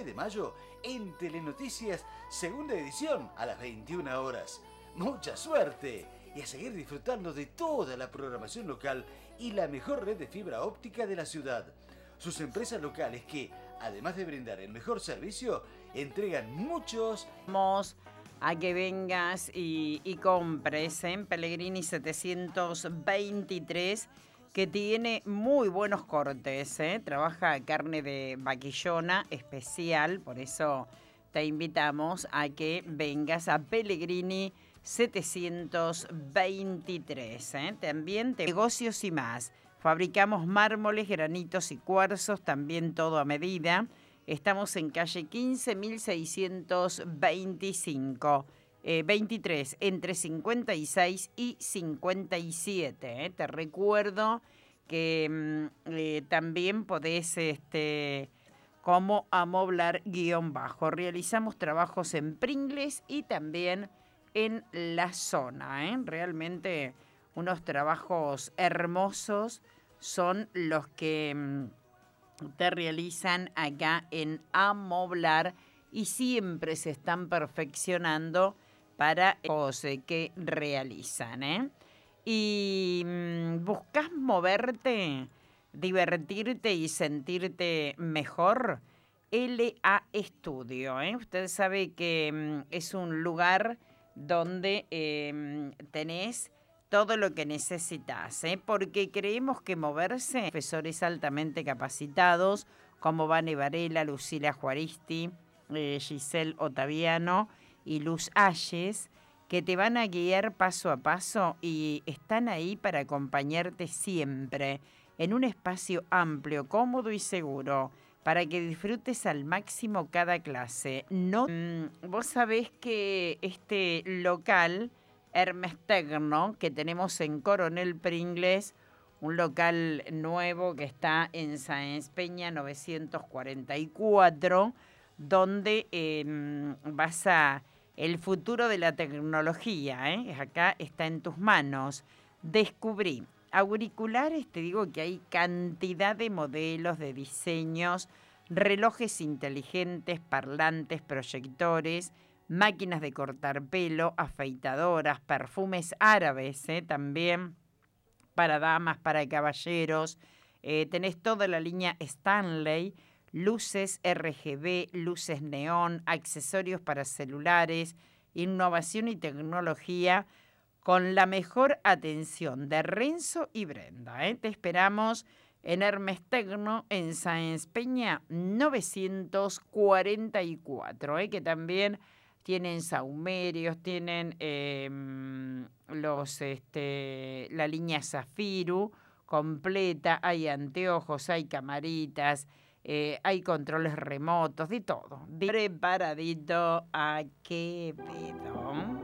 de mayo en Telenoticias, segunda edición, a las 21 horas. ¡Mucha suerte! Y a seguir disfrutando de toda la programación local y la mejor red de fibra óptica de la ciudad. Sus empresas locales que, además de brindar el mejor servicio, entregan muchos... Vamos a que vengas y compres en Pellegrini 723, que tiene muy buenos cortes, ¿eh? Trabaja carne de vaquillona especial, por eso te invitamos a que vengas a Pellegrini 723. También negocios y más. Fabricamos mármoles, granitos y cuarzos, también todo a medida. Estamos en calle 15.625, 23, entre 56 y 57. Te recuerdo que también podés, como amoblar _bajo. Realizamos trabajos en Pringles y también en la zona. Realmente unos trabajos hermosos son los que te realizan acá en Amoblar y siempre se están perfeccionando para los que realizan. Y buscas moverte, divertirte y sentirte mejor. LA Estudio, Usted sabe que es un lugar donde tenés todo lo que necesitas, porque creemos que moverse, profesores altamente capacitados como Vane Varela, Lucila Juaristi, Giselle Otaviano y Luz Ayes, que te van a guiar paso a paso y están ahí para acompañarte siempre en un espacio amplio, cómodo y seguro, para que disfrutes al máximo cada clase. No, vos sabés que este local Hermes Tecno, que tenemos en Coronel Pringles, un local nuevo que está en Sáenz Peña 944, donde vas a... El futuro de la tecnología, acá está en tus manos. Descubrí auriculares, te digo que hay cantidad de modelos, de diseños, relojes inteligentes, parlantes, proyectores, máquinas de cortar pelo, afeitadoras, perfumes árabes, también para damas, para caballeros. Tenés toda la línea Stanley, luces RGB, luces neón, accesorios para celulares, innovación y tecnología con la mejor atención de Renzo y Brenda. Te esperamos en Hermes Tecno, en Sáenz Peña 944, que también tienen saumerios, tienen la línea Zafiru completa, hay anteojos, hay camaritas, hay controles remotos, de todo. Preparadito a Quevedo.